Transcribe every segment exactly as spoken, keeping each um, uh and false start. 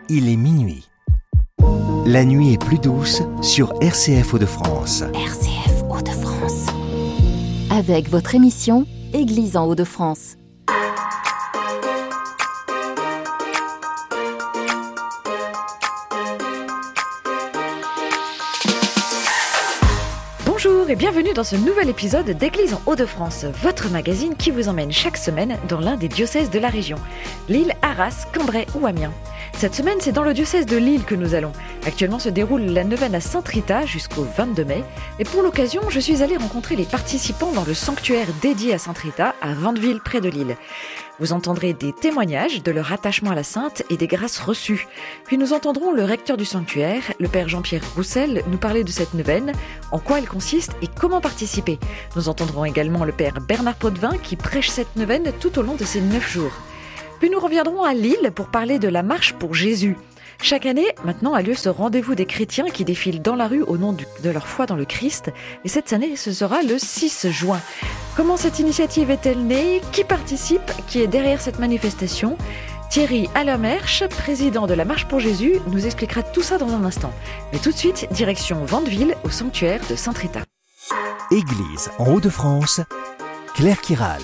il est minuit. La nuit est plus douce sur R C F Hauts-de-France. R C F Hauts-de-France. Avec votre émission Église en Hauts-de-France. Bonjour et bienvenue dans ce nouvel épisode d'Église en Hauts-de-France, votre magazine qui vous emmène chaque semaine dans l'un des diocèses de la région, Lille, Arras, Cambrai ou Amiens. Cette semaine, c'est dans le diocèse de Lille que nous allons. Actuellement se déroule la neuvaine à Sainte Rita jusqu'au vingt-deux mai. Et pour l'occasion, je suis allée rencontrer les participants dans le sanctuaire dédié à Sainte Rita, à Vandeville, près de Lille. Vous entendrez des témoignages de leur attachement à la sainte et des grâces reçues. Puis nous entendrons le recteur du sanctuaire, le père Jean-Pierre Roussel, nous parler de cette neuvaine, en quoi elle consiste et comment participer. Nous entendrons également le père Bernard Potvin qui prêche cette neuvaine tout au long de ces neuf jours. Puis nous reviendrons à Lille pour parler de la marche pour Jésus. Chaque année, maintenant, a lieu ce rendez-vous des chrétiens qui défilent dans la rue au nom du, de leur foi dans le Christ. Et cette année, ce sera le six juin. Comment cette initiative est-elle née ? Qui participe ? Qui est derrière cette manifestation ? Thierry Allermersch, président de la Marche pour Jésus, nous expliquera tout ça dans un instant. Mais tout de suite, direction Vandeville, au sanctuaire de Sainte Rita. Église en Hauts-de-France, Claire Kiral.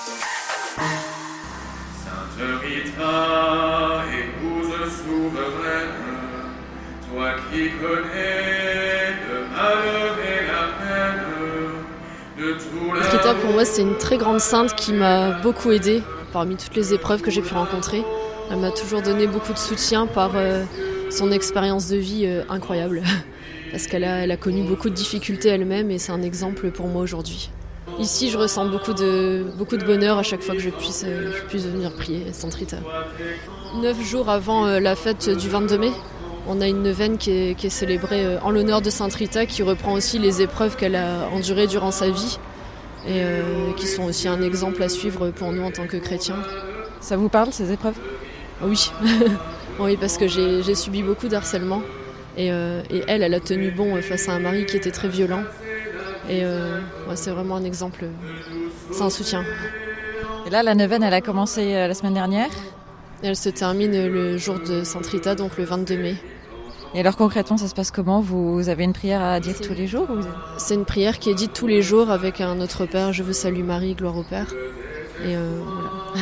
Rita, épouse souveraine, toi qui connais le malheur et la peine de tout la... Rita, pour moi, c'est une très grande sainte qui m'a beaucoup aidée parmi toutes les épreuves que j'ai pu rencontrer. Elle m'a toujours donné beaucoup de soutien par euh, son expérience de vie euh, incroyable. Parce qu'elle a, elle a connu beaucoup de difficultés elle-même et c'est un exemple pour moi aujourd'hui. Ici, je ressens beaucoup de, beaucoup de bonheur à chaque fois que je puisse, je puisse venir prier à Sainte Rita. Neuf jours avant la fête du vingt-deux mai, on a une neuvaine qui est, qui est célébrée en l'honneur de Sainte Rita, qui reprend aussi les épreuves qu'elle a endurées durant sa vie et euh, qui sont aussi un exemple à suivre pour nous en tant que chrétiens. Ça vous parle, ces épreuves ? Oui, oui, parce que j'ai, j'ai subi beaucoup d'harcèlement et, euh, et elle, elle a tenu bon face à un mari qui était très violent. Et euh, ouais, c'est vraiment un exemple, c'est un soutien. Et là, la neuvaine, elle a commencé la semaine dernière. Et elle se termine le jour de Sainte Rita, donc le vingt-deux mai. Et alors concrètement, ça se passe comment ? Vous avez une prière à dire c'est tous les jours ou... C'est une prière qui est dite tous les jours avec un Notre Père, je vous salue Marie, gloire au Père. Et euh, voilà.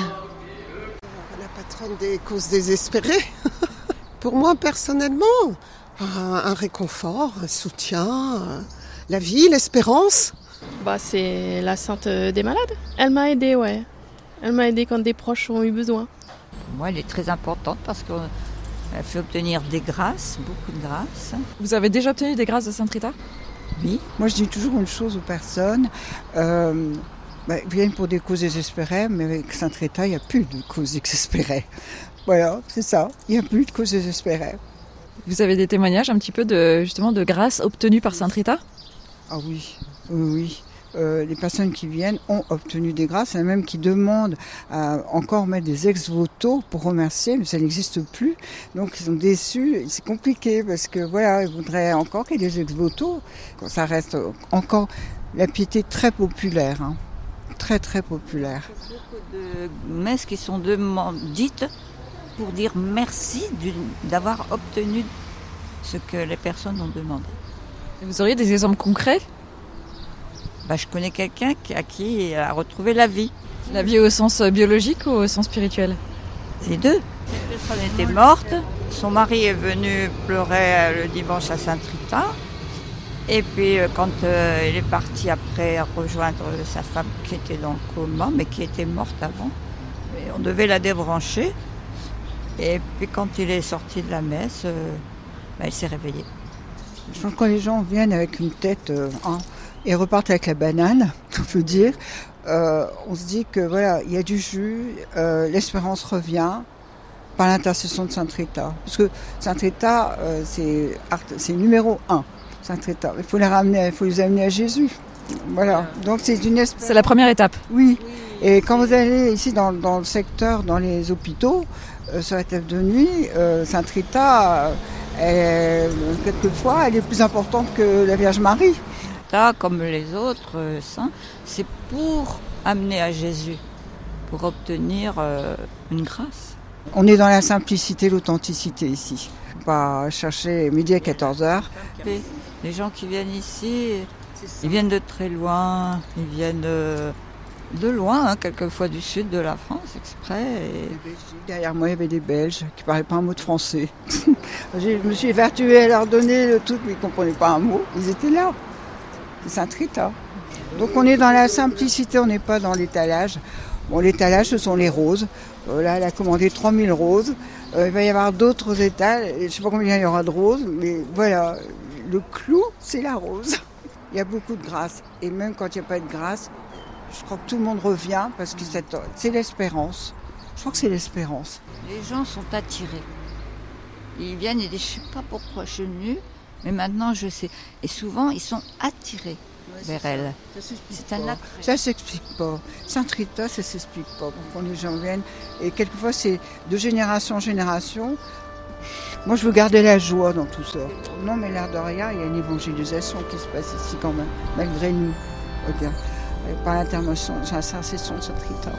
La patronne des causes désespérées. Pour moi, personnellement, un, un réconfort, un soutien... La vie, l'espérance. Bah, c'est la sainte des malades. Elle m'a aidée, ouais. Elle m'a aidée quand des proches ont eu besoin. Moi, elle est très importante parce qu'elle fait obtenir des grâces, beaucoup de grâces. Vous avez déjà obtenu des grâces de Sainte Rita ? Oui. Moi, je dis toujours une chose aux personnes. Euh, bah, ils viennent pour des causes désespérées, mais avec Sainte Rita, il n'y a plus de causes désespérées. Voilà, c'est ça. Il n'y a plus de causes désespérées. Vous avez des témoignages un petit peu de, justement, de grâces obtenues par Sainte Rita ? Ah oui, oui, oui. Euh, les personnes qui viennent ont obtenu des grâces. Il y en a même qui demandent à encore mettre des ex-voto pour remercier, mais ça n'existe plus. Donc ils sont déçus. C'est compliqué parce que voilà, ils voudraient encore qu'il y ait des ex-voto. Ça reste encore la piété très populaire, hein. Très très populaire. Il y a beaucoup de messes qui sont dites pour dire merci d'avoir obtenu ce que les personnes ont demandé. Vous auriez des exemples concrets ? Bah, je connais quelqu'un qui, à qui a retrouvé la vie. La vie au sens biologique ou au sens spirituel ? Les deux. Cette personne était morte. Son mari est venu pleurer le dimanche à Sainte Rita. Et puis quand euh, il est parti après rejoindre sa femme qui était dans le coma, mais qui était morte avant, et on devait la débrancher. Et puis quand il est sorti de la messe, euh, bah, il s'est réveillé. Je pense que quand les gens viennent avec une tête euh, hein, et repartent avec la banane, on peut dire, euh, on se dit que voilà, il y a du jus, euh, l'espérance revient par l'intercession de Sainte Rita. Parce que Sainte Rita, euh, c'est, c'est numéro un. Sainte Rita, il faut les ramener, il faut les amener à Jésus. Voilà. Donc c'est une espérance. C'est la première étape. Oui. Et quand vous allez ici dans, dans le secteur, dans les hôpitaux, euh, sur la table de nuit, euh, Sainte Rita. Euh, Elle, quelquefois, elle est plus importante que la Vierge Marie. Ça, comme les autres euh, saints, c'est pour amener à Jésus, pour obtenir euh, une grâce. On est dans la simplicité, l'authenticité ici. Pas chercher midi à quatorze heures. Les gens qui viennent ici, ils viennent de très loin, ils viennent de, de loin, hein, quelquefois du sud de la France, exprès. Et... Derrière moi, il y avait des Belges qui ne parlaient pas un mot de français. Je me suis évertuée à leur donner le truc, mais ils ne comprenaient pas un mot. Ils étaient là. C'est Saint-Rita. Donc on est dans la simplicité, on n'est pas dans l'étalage. Bon, l'étalage, ce sont les roses. Euh, là, elle a commandé trois mille roses. Euh, il va y avoir d'autres étals. Je ne sais pas combien il y aura de roses, mais voilà, le clou, c'est la rose. Il y a beaucoup de grâce. Et même quand il n'y a pas de grâce, je crois que tout le monde revient parce que c'est l'espérance. Je crois que c'est l'espérance. Les gens sont attirés. Ils viennent et disent, je ne sais pas pourquoi je suis venue, mais maintenant je sais. Et souvent, ils sont attirés vers elle. C'est un acte. Ça s'explique pas. Saint-Rita, ça s'explique pas. Pourquoi les gens viennent. Et quelquefois, c'est de génération en génération. Moi, je veux garder la joie dans tout ça. Non, mais l'air de rien, il y a une évangélisation qui se passe ici quand même, malgré nous. Okay. Par l'intervention, c'est l'intercession de Saint-Rita.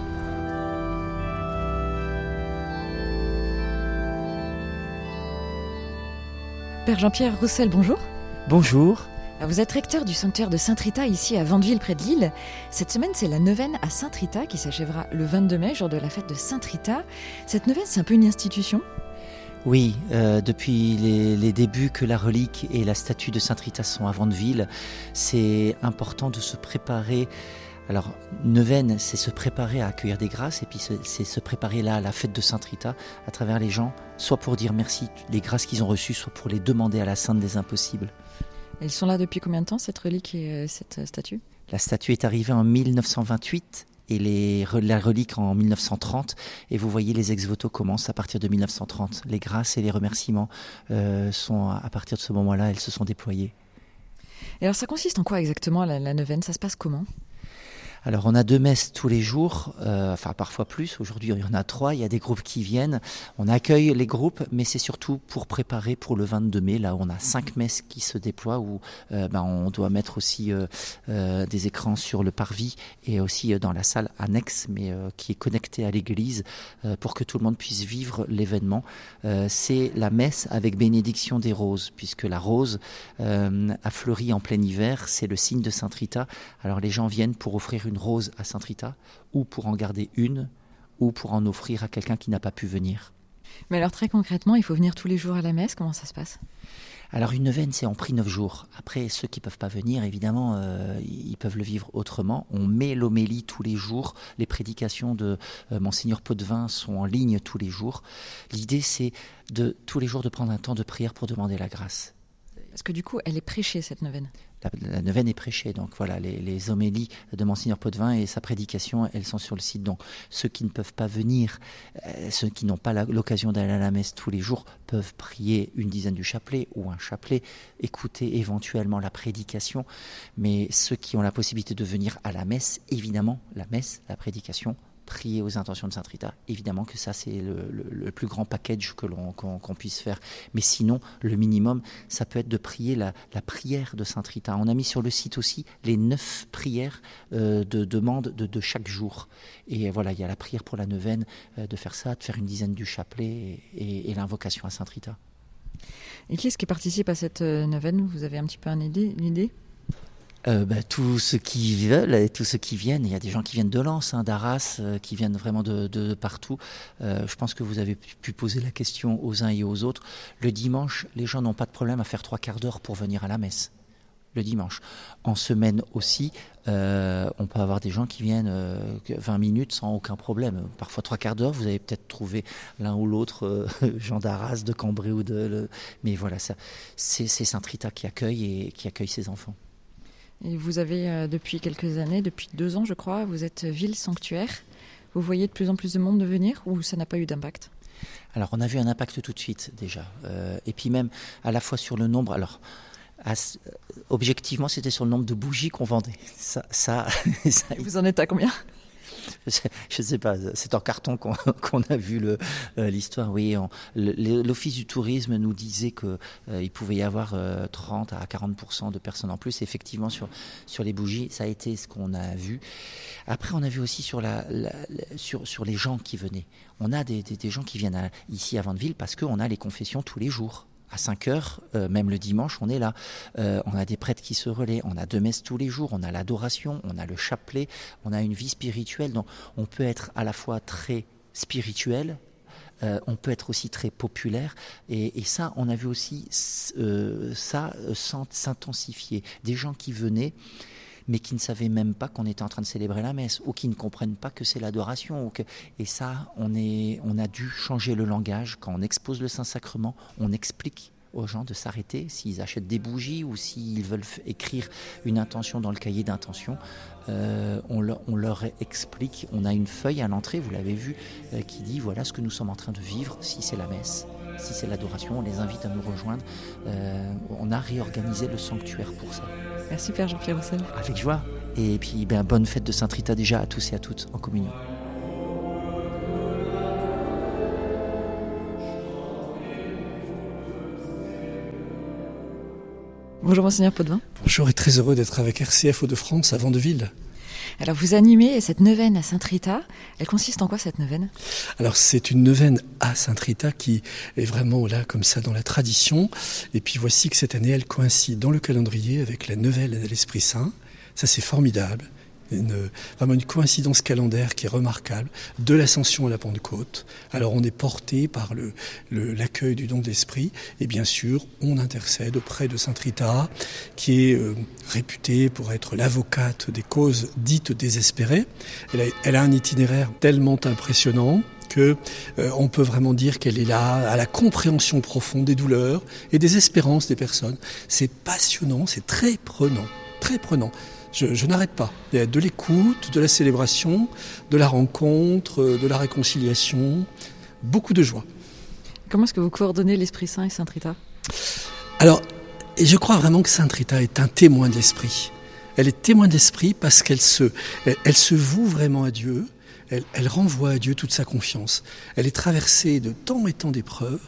Père Jean-Pierre Roussel, bonjour. Bonjour. Vous êtes recteur du sanctuaire de Sainte-Rita ici à Vandeville près de Lille. Cette semaine, c'est la neuvaine à Sainte-Rita qui s'achèvera le vingt-deux mai, jour de la fête de Sainte-Rita. Cette neuvaine, c'est un peu une institution ? Oui, euh, depuis les, les débuts que la relique et la statue de Sainte-Rita sont à Vandeville, c'est important de se préparer. Alors, neuvaine, c'est se préparer à accueillir des grâces et puis c'est se préparer là à la fête de Sainte-Rita à travers les gens, soit pour dire merci des grâces qu'ils ont reçues, soit pour les demander à la Sainte des impossibles. Elles sont là depuis combien de temps, cette relique et euh, cette statue ? La statue est arrivée en mille neuf cent vingt-huit et les, la relique en mille neuf cent trente. Et vous voyez, les ex-voto commencent à partir de mille neuf cent trente. Les grâces et les remerciements euh, sont, à partir de ce moment-là, elles se sont déployées. Et alors, ça consiste en quoi exactement, la, la neuvaine ? Ça se passe comment ? Alors on a deux messes tous les jours, euh, enfin parfois plus, aujourd'hui il y en a trois, il y a des groupes qui viennent, on accueille les groupes, mais c'est surtout pour préparer pour le vingt-deux mai, là où on a cinq messes qui se déploient, où euh, ben, on doit mettre aussi euh, euh, des écrans sur le parvis et aussi euh, dans la salle annexe, mais euh, qui est connectée à l'église, euh, pour que tout le monde puisse vivre l'événement. Euh, c'est la messe avec bénédiction des roses, puisque la rose euh, a fleuri en plein hiver, c'est le signe de Sainte-Rita, alors les gens viennent pour offrir une rose à Sainte-Rita, ou pour en garder une, ou pour en offrir à quelqu'un qui n'a pas pu venir. Mais alors très concrètement, il faut venir tous les jours à la messe, comment ça se passe ? Alors une neuvaine, c'est en prix neuf jours. Après, ceux qui ne peuvent pas venir, évidemment, euh, ils peuvent le vivre autrement. On met l'homélie tous les jours. Les prédications de euh, Monseigneur Potvin sont en ligne tous les jours. L'idée, c'est de tous les jours de prendre un temps de prière pour demander la grâce. Parce que du coup, elle est prêchée, cette neuvaine. La, la neuvaine est prêchée, donc voilà, les, les homélies de Monseigneur Potvin et sa prédication, elles sont sur le site. Donc ceux qui ne peuvent pas venir, euh, ceux qui n'ont pas la, l'occasion d'aller à la messe tous les jours, peuvent prier une dizaine du chapelet ou un chapelet, écouter éventuellement la prédication. Mais ceux qui ont la possibilité de venir à la messe, évidemment, la messe, la prédication, prier aux intentions de Sainte-Rita, évidemment que ça c'est le, le, le plus grand package que l'on, qu'on, qu'on puisse faire. Mais sinon, le minimum, ça peut être de prier la, la prière de Sainte-Rita. On a mis sur le site aussi les neuf prières euh, de demande de, de chaque jour. Et voilà, il y a la prière pour la neuvaine, euh, de faire ça, de faire une dizaine du chapelet et, et, et l'invocation à Sainte-Rita. Et qui est-ce qui participe à cette neuvaine ? Vous avez un petit peu une idée, une idée ? Euh, bah, tous ceux qui veulent et tous ceux qui viennent. Il y a des gens qui viennent de Lens, hein, d'Arras, euh, qui viennent vraiment de, de partout. Euh, je pense que vous avez pu poser la question aux uns et aux autres. Le dimanche, les gens n'ont pas de problème à faire trois quarts d'heure pour venir à la messe. Le dimanche. En semaine aussi, euh, on peut avoir des gens qui viennent euh, vingt minutes sans aucun problème. Parfois trois quarts d'heure, vous avez peut-être trouvé l'un ou l'autre, euh, Jean d'Arras, de Cambrai ou de... Le... Mais voilà, ça, c'est, c'est Sainte-Rita qui accueille et qui accueille ses enfants. Et vous avez, euh, depuis quelques années, depuis deux ans je crois, vous êtes ville sanctuaire. Vous voyez de plus en plus de monde venir ou ça n'a pas eu d'impact ? Alors on a vu un impact tout de suite déjà. Euh, et puis même à la fois sur le nombre... Alors, à, objectivement c'était sur le nombre de bougies qu'on vendait. Ça, ça, ça... Vous en êtes à combien ? Je ne sais pas, c'est en carton qu'on, qu'on a vu le, euh, l'histoire. Oui, on, le, l'Office du tourisme nous disait qu'il euh, pouvait y avoir euh, trente à quarante pour cent de personnes en plus. Effectivement, sur, sur les bougies, ça a été ce qu'on a vu. Après, on a vu aussi sur, la, la, la, sur, sur les gens qui venaient. On a des, des, des gens qui viennent à, ici à Vandeville parce qu'on a les confessions tous les jours. À cinq heures, euh, même le dimanche, on est là. Euh, on a des prêtres qui se relaient, on a deux messes tous les jours, on a l'adoration, on a le chapelet, on a une vie spirituelle. Donc on peut être à la fois très spirituel, euh, on peut être aussi très populaire. Et, et ça, on a vu aussi euh, ça euh, s'intensifier. Des gens qui venaient, mais qui ne savaient même pas qu'on était en train de célébrer la messe, ou qui ne comprennent pas que c'est l'adoration. Ou que... Et ça, on, est, on a dû changer le langage. Quand on expose le Saint-Sacrement, on explique aux gens de s'arrêter, s'ils achètent des bougies ou s'ils veulent f- écrire une intention dans le cahier d'intention. Euh, on, leur, on leur explique, on a une feuille à l'entrée, vous l'avez vu, euh, qui dit voilà ce que nous sommes en train de vivre, si c'est la messe, si c'est l'adoration, on les invite à nous rejoindre. Euh, on a réorganisé le sanctuaire pour ça. Merci Père Jean-Pierre Roussel. Avec joie. Et puis, ben, bonne fête de Sainte Rita déjà à tous et à toutes en communion. Bonjour Monseigneur Potvin. Bonjour et très heureux d'être avec R C F Hauts-de-France à Vandeville. Alors vous animez cette neuvaine à Sainte Rita. Elle consiste en quoi cette neuvaine ? Alors c'est une neuvaine à Sainte Rita qui est vraiment là comme ça dans la tradition. Et puis voici que cette année elle coïncide dans le calendrier avec la neuvaine de l'Esprit Saint. Ça c'est formidable. Une, vraiment une coïncidence calendaire qui est remarquable, de l'Ascension à la Pentecôte. Alors on est porté par le, le, l'accueil du don de l'Esprit et bien sûr on intercède auprès de Sainte Rita qui est euh, réputée pour être l'avocate des causes dites désespérées. Elle a, elle a un itinéraire tellement impressionnant que euh, on peut vraiment dire qu'elle est là à la compréhension profonde des douleurs et des espérances des personnes. C'est passionnant, c'est très prenant, très prenant. Je, je n'arrête pas. Il y a de l'écoute, de la célébration, de la rencontre, de la réconciliation, beaucoup de joie. Comment est-ce que vous coordonnez l'Esprit Saint et Sainte Rita ? Alors, je crois vraiment que Sainte Rita est un témoin de l'Esprit. Elle est témoin de l'Esprit parce qu'elle se, elle, elle se voue vraiment à Dieu, elle, elle renvoie à Dieu toute sa confiance. Elle est traversée de tant et tant d'épreuves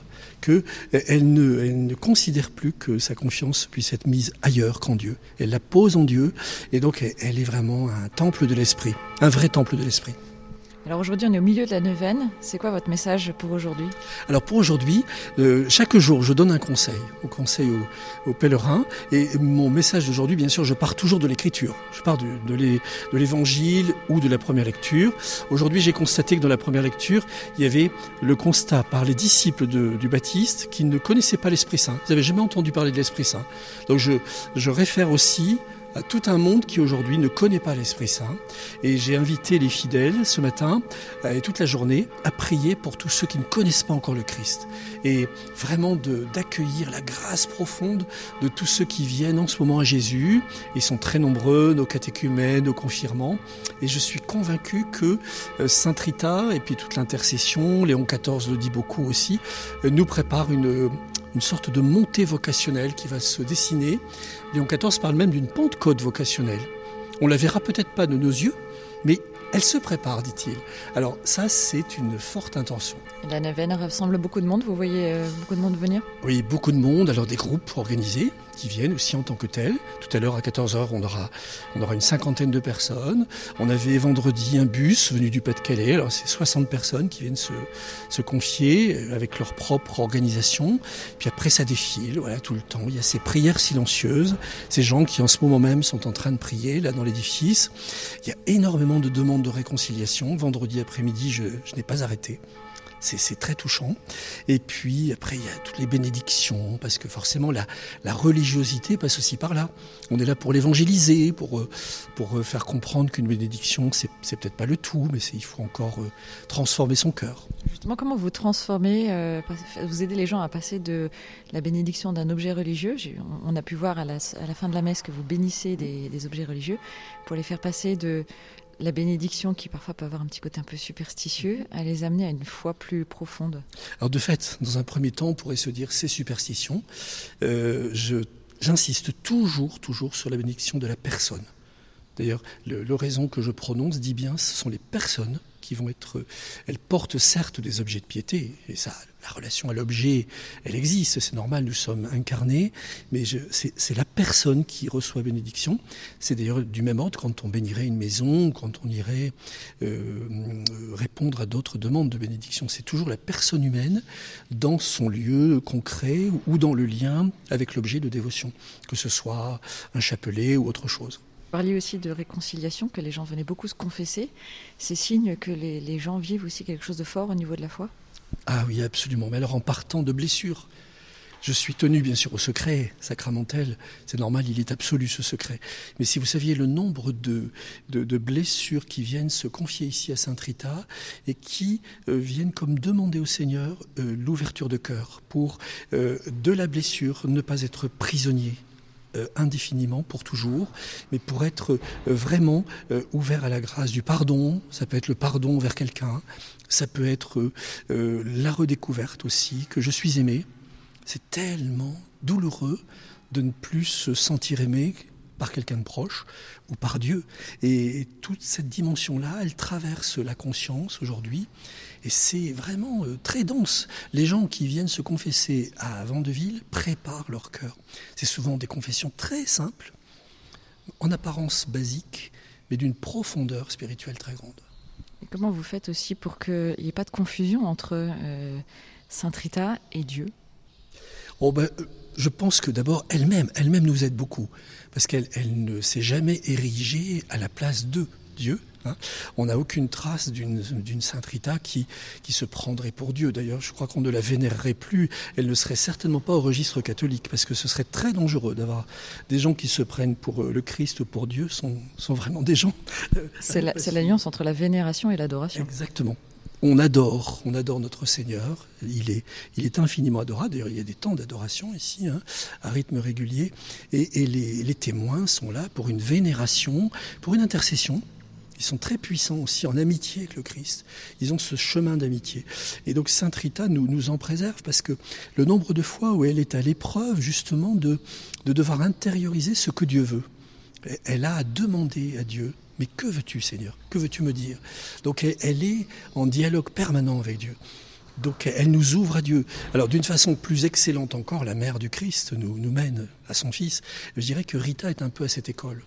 qu'elle ne, elle ne considère plus que sa confiance puisse être mise ailleurs qu'en Dieu. Elle la pose en Dieu et donc elle, elle est vraiment un temple de l'Esprit, un vrai temple de l'Esprit. Alors aujourd'hui, on est au milieu de la neuvaine. C'est quoi votre message pour aujourd'hui ? Alors pour aujourd'hui, euh, chaque jour, je donne un conseil, au conseil aux, aux pèlerins. Et mon message d'aujourd'hui, bien sûr, je pars toujours de l'Écriture. Je pars de, de, l'é, de l'Évangile ou de la première lecture. Aujourd'hui, j'ai constaté que dans la première lecture, il y avait le constat par les disciples de, du Baptiste qui ne connaissaient pas l'Esprit Saint. Ils n'avaient jamais entendu parler de l'Esprit Saint. Donc je, je réfère aussi à tout un monde qui aujourd'hui ne connaît pas l'Esprit Saint. Et j'ai invité les fidèles ce matin et toute la journée à prier pour tous ceux qui ne connaissent pas encore le Christ. Et vraiment de, d'accueillir la grâce profonde de tous ceux qui viennent en ce moment à Jésus. Ils sont très nombreux, nos catéchumènes, nos confirmants. Et je suis convaincu que Sainte Rita et puis toute l'intercession, Léon quatorze le dit beaucoup aussi, nous prépare une... une sorte de montée vocationnelle qui va se dessiner. Léon quatorze parle même d'une Pentecôte vocationnelle. On la verra peut-être pas de nos yeux, mais elle se prépare, dit-il. Alors ça, c'est une forte intention. La neuvaine rassemble beaucoup de monde, vous voyez euh, beaucoup de monde venir ? Oui, beaucoup de monde, alors des groupes organisés qui viennent aussi en tant que tels. Tout à l'heure, à quatorze heures, on aura, on aura une cinquantaine de personnes. On avait vendredi un bus venu du Pas-de-Calais, alors c'est soixante personnes qui viennent se, se confier avec leur propre organisation. Puis après, ça défile, voilà, tout le temps. Il y a ces prières silencieuses, ces gens qui en ce moment même sont en train de prier, là, dans l'édifice. Il y a énormément de demandes de réconciliation. Vendredi après-midi, je, je n'ai pas arrêté. C'est, c'est très touchant. Et puis après, il y a toutes les bénédictions, parce que forcément, la, la religiosité passe aussi par là. On est là pour l'évangéliser, pour, pour faire comprendre qu'une bénédiction, c'est, c'est peut-être pas le tout, mais c'est, il faut encore transformer son cœur. Justement, comment vous transformez, euh, vous aidez les gens à passer de la bénédiction d'un objet religieux, on a pu voir à la, à la fin de la messe que vous bénissez des, des objets religieux, pour les faire passer de la bénédiction, qui parfois peut avoir un petit côté un peu superstitieux, à les amener à une foi plus profonde. Alors de fait, dans un premier temps, on pourrait se dire c'est superstition. Euh, je, j'insiste toujours, toujours sur la bénédiction de la personne. D'ailleurs, le, l'oraison que je prononce dit bien, ce sont les personnes qui vont être... Elles portent certes des objets de piété, et ça, la relation à l'objet, elle existe, c'est normal, nous sommes incarnés, mais je, c'est, c'est la personne qui reçoit bénédiction. C'est d'ailleurs du même ordre quand on bénirait une maison, quand on irait euh, répondre à d'autres demandes de bénédiction. C'est toujours la personne humaine dans son lieu concret ou dans le lien avec l'objet de dévotion, que ce soit un chapelet ou autre chose. Vous parliez aussi de réconciliation, que les gens venaient beaucoup se confesser. C'est signe que les, les gens vivent aussi quelque chose de fort au niveau de la foi ? Ah oui, absolument. Mais alors en partant de blessures, je suis tenu bien sûr au secret sacramentel. C'est normal, il est absolu ce secret. Mais si vous saviez le nombre de, de, de blessures qui viennent se confier ici à Sainte Rita et qui euh, viennent comme demander au Seigneur euh, l'ouverture de cœur pour euh, de la blessure ne pas être prisonnier. Euh, indéfiniment, pour toujours, mais pour être euh, vraiment euh, ouvert à la grâce du pardon. Ça peut être le pardon vers quelqu'un, ça peut être euh, euh, la redécouverte aussi, que je suis aimé. C'est tellement douloureux de ne plus se sentir aimé par quelqu'un de proche ou par Dieu. Et, et toute cette dimension-là, elle traverse la conscience aujourd'hui. Et c'est vraiment euh, très dense. Les gens qui viennent se confesser à Vandeville préparent leur cœur. C'est souvent des confessions très simples, en apparence basiques, mais d'une profondeur spirituelle très grande. Et comment vous faites aussi pour qu'il n'y ait pas de confusion entre euh, Sainte Rita et Dieu ? Oh ben, je pense que d'abord, elle-même, elle-même nous aide beaucoup, parce qu'elle elle ne s'est jamais érigée à la place de Dieu. Hein. On n'a aucune trace d'une, d'une Sainte Rita qui, qui se prendrait pour Dieu. D'ailleurs, je crois qu'on ne la vénérerait plus. Elle ne serait certainement pas au registre catholique, parce que ce serait très dangereux d'avoir des gens qui se prennent pour le Christ ou pour Dieu, sont, sont vraiment des gens... C'est, la, c'est l'alliance entre la vénération et l'adoration. Exactement. On adore, on adore notre Seigneur. Il est, il est infiniment adorable. D'ailleurs, il y a des temps d'adoration ici, hein, à rythme régulier. Et, et les, les témoins sont là pour une vénération, pour une intercession. Ils sont très puissants aussi en amitié avec le Christ. Ils ont ce chemin d'amitié. Et donc Sainte Rita nous, nous en préserve parce que le nombre de fois où elle est à l'épreuve justement de, de devoir intérioriser ce que Dieu veut. Elle a à demander à Dieu, mais que veux-tu Seigneur ? Que veux-tu me dire ? Donc elle, elle est en dialogue permanent avec Dieu. Donc elle nous ouvre à Dieu. Alors d'une façon plus excellente encore, la mère du Christ nous, nous mène à son Fils. Je dirais que Rita est un peu à cette école.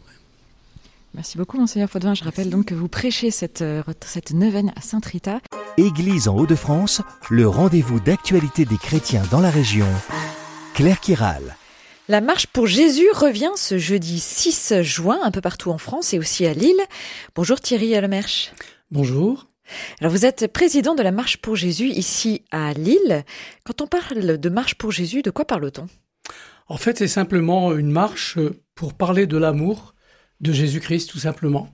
Merci beaucoup, Monseigneur Potvin. Je rappelle donc que vous prêchez cette, cette neuvaine à Sainte Rita. Église en Hauts-de-France, le rendez-vous d'actualité des chrétiens dans la région. Claire Kiral. La marche pour Jésus revient ce jeudi six juin, un peu partout en France et aussi à Lille. Bonjour Thierry Lemerche. Bonjour. Alors vous êtes président de la marche pour Jésus ici à Lille. Quand on parle de marche pour Jésus, de quoi parle-t-on ? En fait, c'est simplement une marche pour parler de l'amour de Jésus-Christ, tout simplement.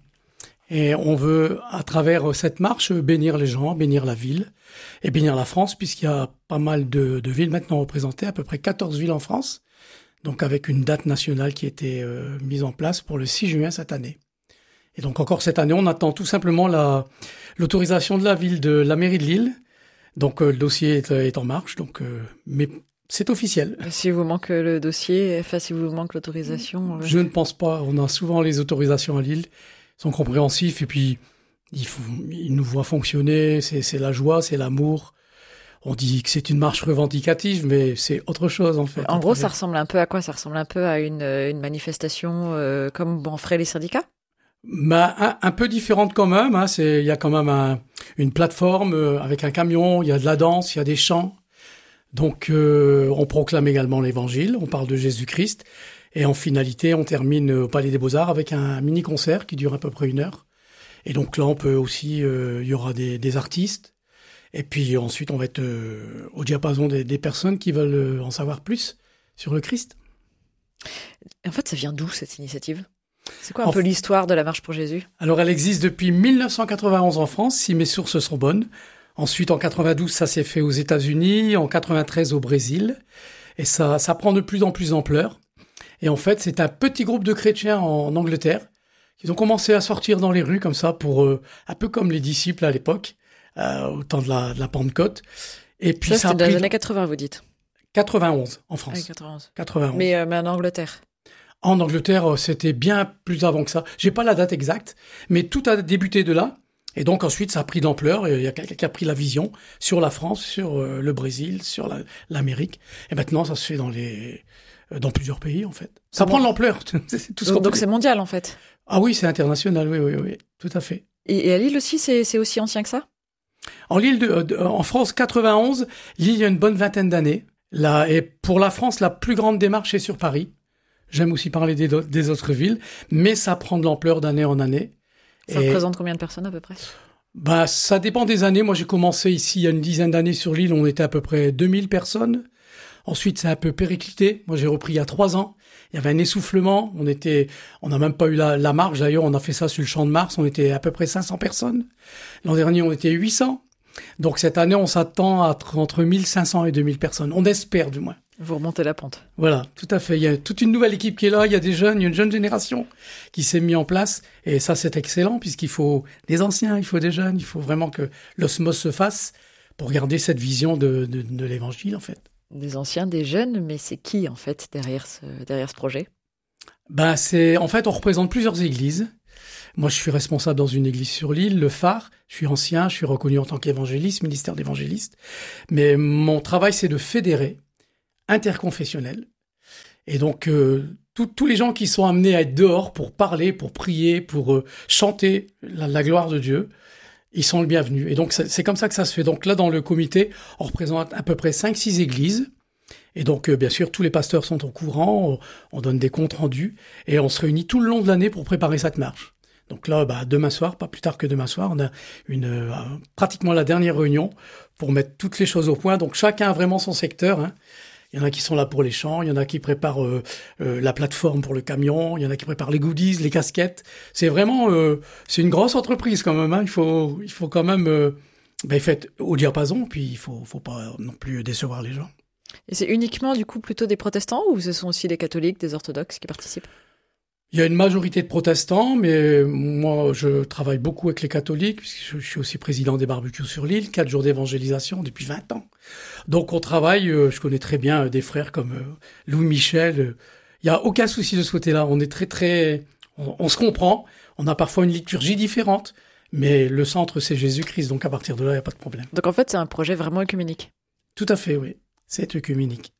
Et on veut, à travers cette marche, bénir les gens, bénir la ville et bénir la France, puisqu'il y a pas mal de, de villes maintenant représentées, à peu près quatorze villes en France, donc avec une date nationale qui a été euh, mise en place pour le six juin cette année. Et donc encore cette année, on attend tout simplement la, l'autorisation de la ville, de la mairie de Lille. Donc euh, le dossier est, est en marche, donc, euh, mais c'est officiel. Si vous manque le dossier, enfin si vous manque l'autorisation... Je ne pense pas. On a souvent les autorisations à Lille. Ils sont compréhensifs et puis ils, font, ils nous voient fonctionner. C'est, c'est la joie, c'est l'amour. On dit que c'est une marche revendicative, mais c'est autre chose en fait. En gros, ça ressemble un peu à quoi ? Ça ressemble un peu à une, une manifestation euh, comme en feraient les syndicats ? Bah, un, un peu différente quand même. Hein. C'est, il y a quand même un, une plateforme euh, avec un camion, il y a de la danse, il y a des chants. Donc, euh, on proclame également l'évangile, on parle de Jésus-Christ. Et en finalité, on termine au Palais des Beaux-Arts avec un mini-concert qui dure à peu près une heure. Et donc là, on peut aussi, euh, il y aura des, des artistes. Et puis ensuite, on va être euh, au diapason des, des personnes qui veulent en savoir plus sur le Christ. En fait, ça vient d'où cette initiative ? C'est quoi un en peu f... l'histoire de la marche pour Jésus ? Alors, elle existe depuis dix-neuf cent quatre-vingt-onze en France, si mes sources sont bonnes. Ensuite, en quatre-vingt-douze, ça s'est fait aux États-Unis, en quatre-vingt-treize au Brésil. Et ça, ça prend de plus en plus d'ampleur. Et en fait, c'est un petit groupe de chrétiens en Angleterre qui ont commencé à sortir dans les rues comme ça, pour euh, un peu comme les disciples à l'époque, euh, au temps de la, de la Pentecôte. Et puis ça, ça c'était dans les pris... années quatre-vingts, vous dites ? quatre-vingt-onze en France. Oui, quatre-vingt-onze. quatre-vingt-onze. Mais, euh, mais en Angleterre ? En Angleterre, c'était bien plus avant que ça. J'ai pas la date exacte, mais tout a débuté de là. Et donc ensuite, ça a pris d'ampleur. Il y a quelqu'un qui a pris la vision sur la France, sur euh, le Brésil, sur la, l'Amérique. Et maintenant, ça se fait dans les dans plusieurs pays, en fait. Ça prend de l'ampleur. C'est tout ce donc qu'on donc peut c'est dire. mondial, en fait. Ah oui, c'est international. Oui, oui, oui, tout à fait. Et, et à Lille aussi, c'est, c'est aussi ancien que ça? En Lille, de, de, en France, quatre-vingt-onze. Lille, il y a une bonne vingtaine d'années. Là, et pour la France, la plus grande démarche est sur Paris. J'aime aussi parler des, des autres villes, mais ça prend de l'ampleur d'année en année. Ça Et, représente combien de personnes à peu près? bah, ça dépend des années. Moi, j'ai commencé ici il y a une dizaine d'années sur l'île. On était à peu près deux mille personnes. Ensuite, c'est un peu périclité. Moi, j'ai repris il y a trois ans. Il y avait un essoufflement. On était, on n'a même pas eu la, la marge. D'ailleurs, on a fait ça sur le champ de Mars. On était à peu près cinq cents personnes. L'an dernier, on était huit cents. Donc, cette année, on s'attend à entre mille cinq cents et deux mille personnes. On espère, du moins. Vous remontez la pente. Voilà, tout à fait. Il y a toute une nouvelle équipe qui est là. Il y a des jeunes, il y a une jeune génération qui s'est mise en place. Et ça, c'est excellent puisqu'il faut des anciens, il faut des jeunes. Il faut vraiment que l'osmose se fasse pour garder cette vision de, de, de l'évangile, en fait. Des anciens, des jeunes, mais c'est qui, en fait, derrière ce, derrière ce projet? Ben, c'est, en fait, on représente plusieurs églises. Moi, je suis responsable dans une église sur l'île, le Phare. Je suis ancien, je suis reconnu en tant qu'évangéliste, ministère d'évangéliste. Mais mon travail, c'est de fédérer interconfessionnel. Et donc, euh, tous les gens qui sont amenés à être dehors pour parler, pour prier, pour euh, chanter la, la gloire de Dieu, ils sont le bienvenu. Et donc, c'est, c'est comme ça que ça se fait. Donc là, dans le comité, on représente à peu près cinq six églises. Et donc, euh, bien sûr, tous les pasteurs sont au courant. On, on donne des comptes rendus. Et on se réunit tout le long de l'année pour préparer cette marche. Donc là, bah, demain soir, pas plus tard que demain soir, on a une, euh, pratiquement la dernière réunion pour mettre toutes les choses au point. Donc, chacun a vraiment son secteur, hein. Il y en a qui sont là pour les chants, il y en a qui préparent euh, euh, la plateforme pour le camion, il y en a qui préparent les goodies, les casquettes. C'est vraiment, euh, c'est une grosse entreprise quand même. Hein. Il faut, il faut quand même, euh, ben, il faut être au diapason, puis il faut, faut pas non plus décevoir les gens. Et c'est uniquement du coup plutôt des protestants ou ce sont aussi des catholiques, des orthodoxes qui participent? Il y a une majorité de protestants, mais moi, je travaille beaucoup avec les catholiques, puisque je suis aussi président des barbecues sur l'île, quatre jours d'évangélisation depuis vingt ans. Donc, on travaille, je connais très bien des frères comme Louis Michel. Il n'y a aucun souci de ce côté-là. On est très, très, on, on se comprend. On a parfois une liturgie différente, mais le centre, c'est Jésus-Christ. Donc, à partir de là, il n'y a pas de problème. Donc, en fait, c'est un projet vraiment œcuménique. Tout à fait, oui. C'est œcuménique.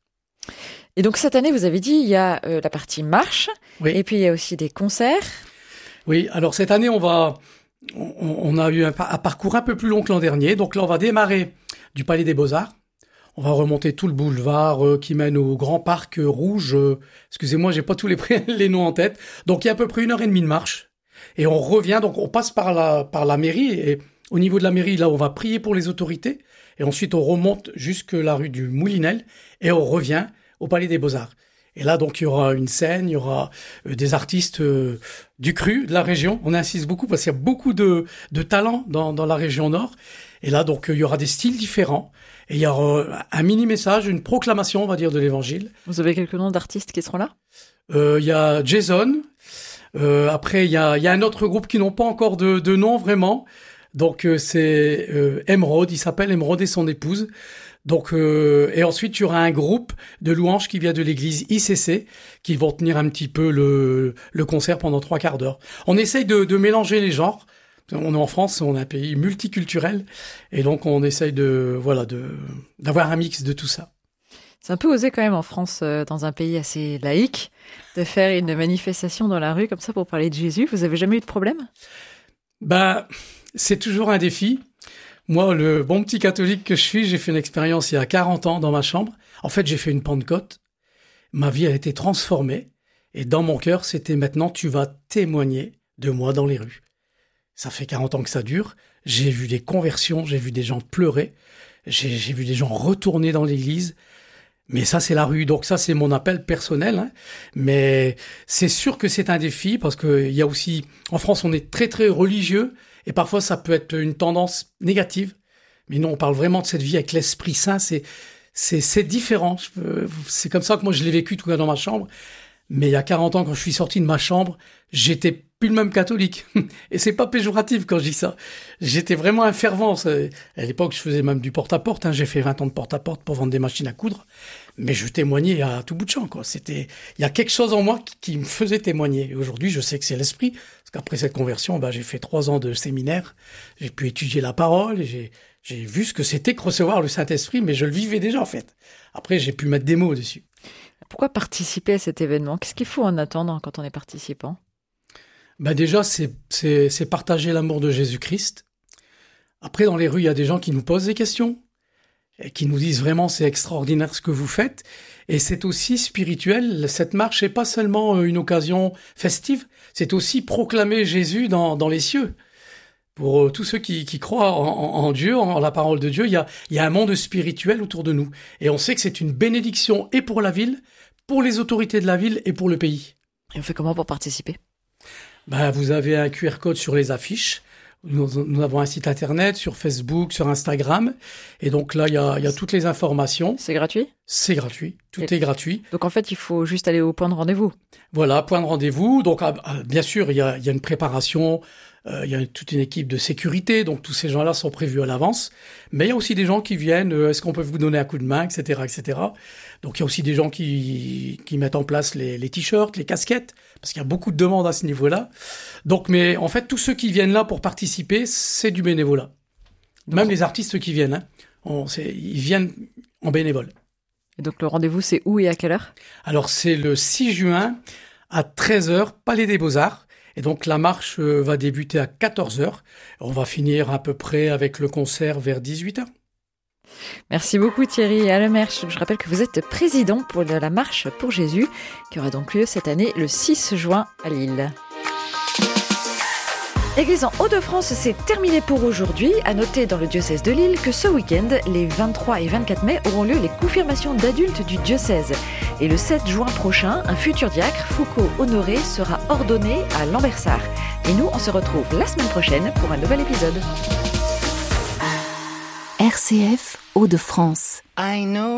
Et donc cette année, vous avez dit, il y a euh, la partie marche, oui. Et puis il y a aussi des concerts. Oui, alors cette année, on va, on, on a eu un, un parcours un peu plus long que l'an dernier. Donc là, on va démarrer du Palais des Beaux-Arts. On va remonter tout le boulevard euh, qui mène au Grand Parc euh, Rouge. Euh, excusez-moi, j'ai pas tous les, les noms en tête. Donc il y a à peu près une heure et demie de marche. Et on revient, donc on passe par la, par la mairie. Et au niveau de la mairie, là, on va prier pour les autorités. Et ensuite, on remonte jusque la rue du Moulinel. Et on revient au Palais des Beaux-Arts. Et là, donc, il y aura une scène, il y aura euh, des artistes euh, du cru, de la région. On insiste beaucoup parce qu'il y a beaucoup de, de talents dans, dans la région nord. Et là, donc, euh, il y aura des styles différents. Et il y aura euh, un mini-message, une proclamation, on va dire, de l'Évangile. Vous avez quelques noms d'artistes qui seront là? euh, Il y a Jason. Euh, après, il y a, il y a un autre groupe qui n'ont pas encore de, de nom, vraiment. Donc, euh, c'est euh, Emeraude. Il s'appelle Emeraude et son épouse. Donc, euh, et ensuite, il y aura un groupe de louanges qui vient de l'église I C C, qui vont tenir un petit peu le, le concert pendant trois quarts d'heure. On essaye de, de mélanger les genres. On est en France, on est un pays multiculturel, et donc on essaye de, voilà, de, d'avoir un mix de tout ça. C'est un peu osé quand même en France, euh, dans un pays assez laïque, de faire une manifestation dans la rue comme ça pour parler de Jésus. Vous avez jamais eu de problème? Ben, c'est toujours un défi. Moi, le bon petit catholique que je suis, j'ai fait une expérience il y a quarante ans dans ma chambre. En fait, j'ai fait une Pentecôte. Ma vie a été transformée. Et dans mon cœur, c'était maintenant, tu vas témoigner de moi dans les rues. Ça fait quarante ans que ça dure. J'ai vu des conversions, j'ai vu des gens pleurer. J'ai, j'ai vu des gens retourner dans l'église. Mais ça, c'est la rue. Donc ça, c'est mon appel personnel. Hein. Mais c'est sûr que c'est un défi parce qu'il y a aussi... En France, on est très, très religieux. Et parfois, ça peut être une tendance négative. Mais non, on parle vraiment de cette vie avec l'Esprit Saint. C'est, c'est, c'est différent. Je peux, c'est comme ça que moi, je l'ai vécu, tout cas, dans ma chambre. Mais il y a quarante ans, quand je suis sorti de ma chambre, j'étais plus le même catholique. Et c'est pas péjoratif quand je dis ça. J'étais vraiment un fervent. À l'époque, je faisais même du porte-à-porte. Hein. J'ai fait vingt ans de porte-à-porte pour vendre des machines à coudre. Mais je témoignais à tout bout de champ, quoi. C'était, il y a quelque chose en moi qui, qui me faisait témoigner. Et aujourd'hui, je sais que c'est l'esprit. Parce qu'après cette conversion, bah, j'ai fait trois ans de séminaire. J'ai pu étudier la parole. Et j'ai, j'ai vu ce que c'était que recevoir le Saint-Esprit. Mais je le vivais déjà, en fait. Après, j'ai pu mettre des mots dessus. Pourquoi participer à cet événement ? Qu'est-ce qu'il faut en attendre quand on est participant ? Ben déjà, c'est, c'est, c'est partager l'amour de Jésus-Christ. Après, dans les rues, il y a des gens qui nous posent des questions et qui nous disent vraiment c'est extraordinaire ce que vous faites. Et c'est aussi spirituel. Cette marche n'est pas seulement une occasion festive, c'est aussi proclamer Jésus dans, dans les cieux. Pour tous ceux qui, qui croient en, en, en Dieu, en la parole de Dieu, il y a, il y a un monde spirituel autour de nous. Et on sait que c'est une bénédiction et pour la ville, pour les autorités de la ville et pour le pays. Et on fait comment pour participer ? Ben, vous avez un Q R code sur les affiches. Nous, nous avons un site internet sur Facebook, sur Instagram. Et donc là, il y a, il y a toutes les informations. C'est gratuit ? C'est gratuit. Tout Et est gratuit. Donc en fait, il faut juste aller au point de rendez-vous. Voilà, point de rendez-vous. Donc ah, bien sûr, il y a, il y a une préparation. Euh, il y a toute une équipe de sécurité. Donc tous ces gens-là sont prévus à l'avance. Mais il y a aussi des gens qui viennent. Euh, est-ce qu'on peut vous donner un coup de main, et cetera, et cetera. Donc il y a aussi des gens qui, qui mettent en place les, les t-shirts, les casquettes, parce qu'il y a beaucoup de demandes à ce niveau-là. Donc, mais en fait, tous ceux qui viennent là pour participer, c'est du bénévolat. Même les artistes qui viennent, hein, on, c'est, ils viennent en bénévole. Et donc le rendez-vous, c'est où et à quelle heure ? Alors c'est le six juin à treize heures, Palais des Beaux-Arts. Et donc la marche euh, va débuter à quatorze heures. On va finir à peu près avec le concert vers dix-huit heures. Merci beaucoup Thierry Allemersch. Je rappelle que vous êtes président pour la Marche pour Jésus, qui aura donc lieu cette année le six juin à Lille. Église en Hauts-de-France, c'est terminé pour aujourd'hui. À noter dans le diocèse de Lille que ce week-end, les vingt-trois et vingt-quatre mai, auront lieu les confirmations d'adultes du diocèse. Et le sept juin prochain, un futur diacre, Foucault Honoré, sera ordonné à Lambersart. Et nous, on se retrouve la semaine prochaine pour un nouvel épisode. R C F Hauts-de-France. I know